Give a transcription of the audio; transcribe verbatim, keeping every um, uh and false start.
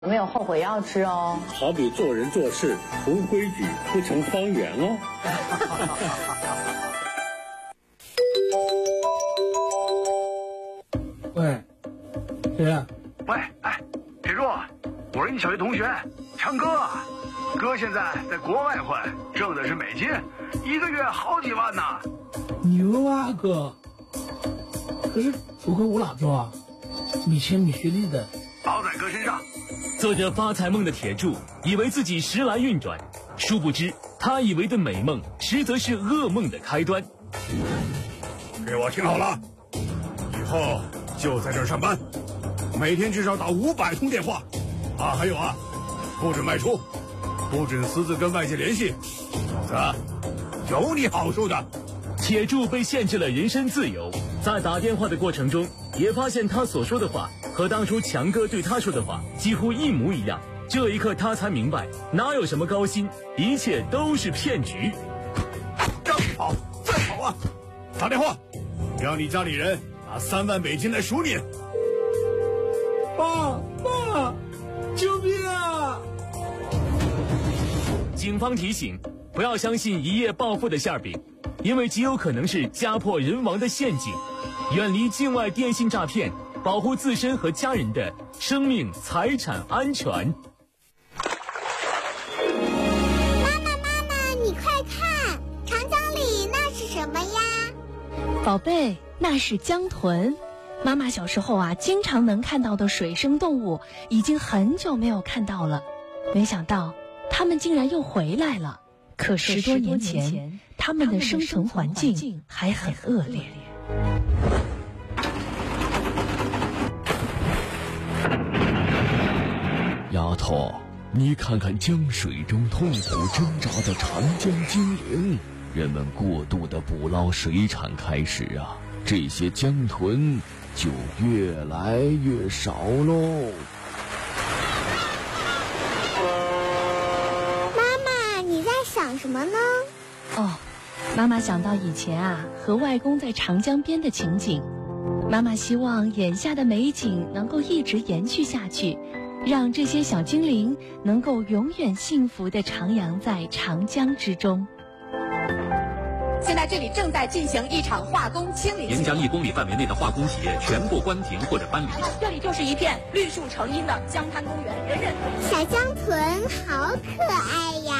没有后悔药吃哦。 好比做人做事无规矩不成方圆哦。 喂，谁呀？ 喂，哎，铁柱，我是你小学同学强哥，哥现在在国外混，挣的是美金，一个月好几万呢。 牛啊哥！可是出口我哪做啊？没钱没学历的。 包在哥身上。 做着发财梦的铁柱以为自己时来运转，殊不知他以为的美梦实则是噩梦的开端。 给我听好了，以后就在这儿上班，每天至少打五百通电话啊！还有啊，不准外出，不准私自跟外界联系，否则有你好受的。 铁柱被限制了人身自由，在打电话的过程中也发现他所说的话和当初强哥对他说的话几乎一模一样。这一刻他才明白，哪有什么高薪，一切都是骗局。 让你跑再跑啊！打电话让你家里人拿三万美金来赎你。 爸爸，救命啊！ 警方提醒，不要相信一夜暴富的馅饼，因为极有可能是家破人亡的陷阱。远离境外电信诈骗，保护自身和家人的生命财产安全。 妈妈妈妈，你快看，长江里那是什么呀？ 宝贝，那是江豚。妈妈小时候啊，经常能看到的水生动物，已经很久没有看到了。没想到它们竟然又回来了。可十多年前，它们的生存环境还很恶劣。 丫头，你看看江水中痛苦挣扎的长江精灵，人们过度的捕捞水产开始啊，这些江豚就越来越少喽。 妈妈，你在想什么呢？ 哦，妈妈想到以前啊，和外公在长江边的情景。妈妈希望眼下的美景能够一直延续下去，让这些小精灵能够永远幸福地徜徉在长江之中。 现在这里正在进行一场化工清理， 沿江一公里范围内的化工企业全部关停或者搬离。 这里就是一片绿树成荫的江滩公园，人人小江豚好可爱呀。